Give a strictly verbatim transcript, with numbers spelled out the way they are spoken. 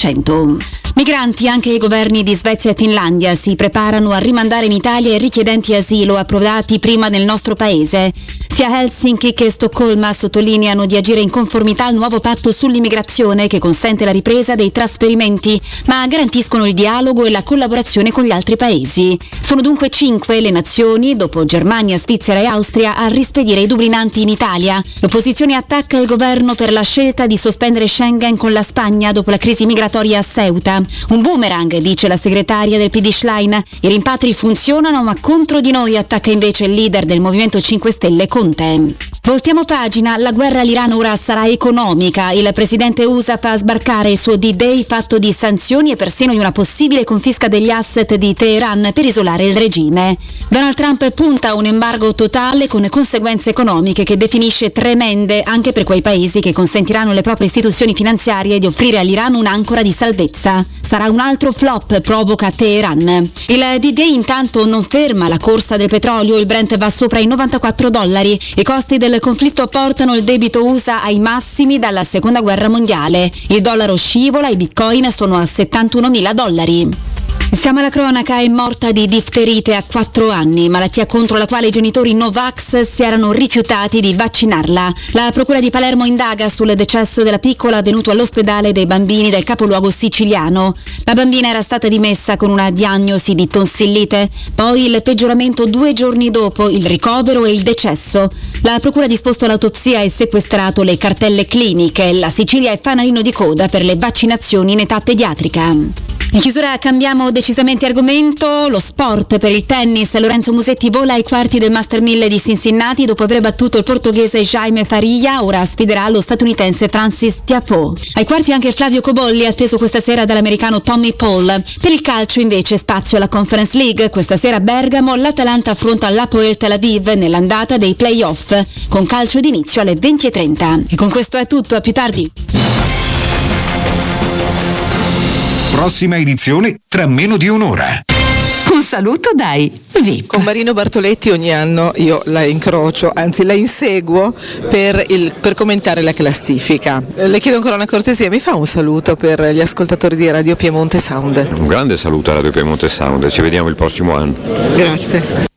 cento. Migranti, anche i governi di Svezia e Finlandia si preparano a rimandare in Italia i richiedenti asilo approdati prima nel nostro paese. Sia Helsinki che Stoccolma sottolineano di agire in conformità al nuovo patto sull'immigrazione che consente la ripresa dei trasferimenti, ma garantiscono il dialogo e la collaborazione con gli altri paesi. Sono dunque cinque le nazioni, dopo Germania, Svizzera e Austria, a rispedire i dublinanti in Italia. L'opposizione attacca il governo per la scelta di sospendere Schengen con la Spagna dopo la crisi migratoria a Ceuta. Un boomerang, dice la segretaria del P D Schlein. I rimpatri funzionano, ma contro di noi, attacca invece il leader del Movimento cinque Stelle, Conte. Voltiamo pagina, la guerra all'Iran ora sarà economica. Il presidente U S A fa sbarcare il suo D-Day fatto di sanzioni e persino di una possibile confisca degli asset di Teheran per isolare il regime. Donald Trump punta a un embargo totale con conseguenze economiche che definisce tremende anche per quei paesi che consentiranno alle proprie istituzioni finanziarie di offrire all'Iran un'ancora di salvezza. Sarà un altro flop, provoca Teheran. Il D-Day intanto non ferma la corsa del petrolio, il Brent va sopra i novantaquattro dollari. I costi del conflitto portano il debito U S A ai massimi dalla seconda guerra mondiale. Il dollaro scivola, i bitcoin sono a settantunomila dollari. Siamo alla cronaca, è morta di difterite a quattro anni, malattia contro la quale i genitori Novax si erano rifiutati di vaccinarla. La procura di Palermo indaga sul decesso della piccola avvenuto all'ospedale dei bambini del capoluogo siciliano. La bambina era stata dimessa con una diagnosi di tonsillite, poi il peggioramento due giorni dopo, il ricovero e il decesso. La procura ha disposto l'autopsia e sequestrato le cartelle cliniche. La Sicilia è fanalino di coda per le vaccinazioni in età pediatrica. In chiusura cambiamo decisamente argomento, lo sport per il tennis. Lorenzo Musetti vola ai quarti del Master mille di Cincinnati dopo aver battuto il portoghese Jaime Faria, ora sfiderà lo statunitense Francis Tiafoe. Ai quarti anche Flavio Cobolli, atteso questa sera dall'americano Tommy Paul. Per il calcio invece spazio alla Conference League, questa sera a Bergamo l'Atalanta affronta l'Hapoel Tel Aviv nell'andata dei play-off, con calcio d'inizio alle venti e trenta. E con questo è tutto, a più tardi. Prossima edizione tra meno di un'ora. Un saluto dai V I P. Con Marino Bartoletti ogni anno io la incrocio, anzi la inseguo per, il, per commentare la classifica. Le chiedo ancora una cortesia, mi fa un saluto per gli ascoltatori di Radio Piemonte Sound? Un grande saluto a Radio Piemonte Sound, ci vediamo il prossimo anno. Grazie.